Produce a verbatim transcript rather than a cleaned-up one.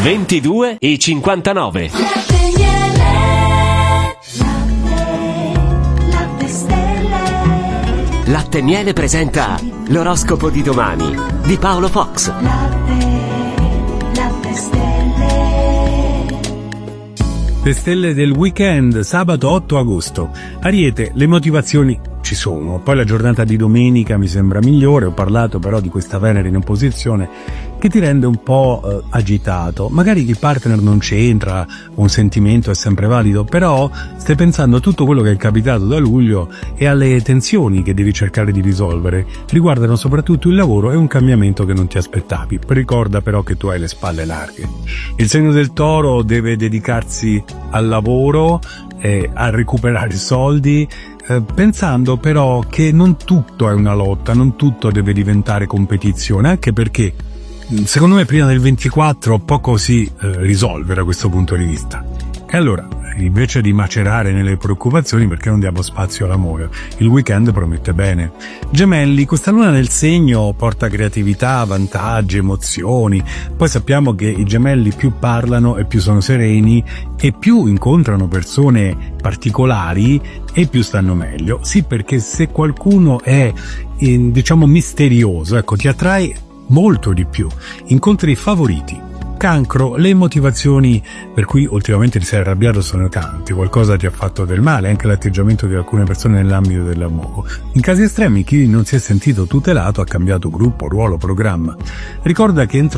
ventidue e cinquantanove. Latte e Miele presenta l'oroscopo di domani di Paolo Fox. Le stelle del weekend, sabato otto agosto. Ariete, le motivazioni ci sono. Poi la giornata di domenica mi sembra migliore. Ho parlato però di questa Venere in opposizione che ti rende un po' eh, agitato. Magari il partner non c'entra, un sentimento è sempre valido, però stai pensando a tutto quello che è capitato da luglio e alle tensioni che devi cercare di risolvere. Riguardano soprattutto il lavoro e un cambiamento che non ti aspettavi. Ricorda però che tu hai le spalle larghe. Il segno del Toro deve dedicarsi al lavoro, eh, a recuperare soldi, eh, pensando però che non tutto è una lotta, non tutto deve diventare competizione, anche perché secondo me prima del ventiquattro poco si eh, risolve da questo punto di vista. E allora, invece di macerare nelle preoccupazioni, perché non diamo spazio all'amore? Il weekend promette bene. Gemelli, questa luna nel segno porta creatività, vantaggi, emozioni. Poi sappiamo che i gemelli più parlano e più sono sereni e più incontrano persone particolari e più stanno meglio. Sì, perché se qualcuno è, eh, diciamo, misterioso, ecco, ti attrae molto di più. Incontri i favoriti. Cancro, le motivazioni per cui ultimamente ti sei arrabbiato sono tanti, qualcosa ti ha fatto del male, anche l'atteggiamento di alcune persone nell'ambito del lavoro. In casi estremi chi non si è sentito tutelato ha cambiato gruppo, ruolo, programma. Ricorda che entro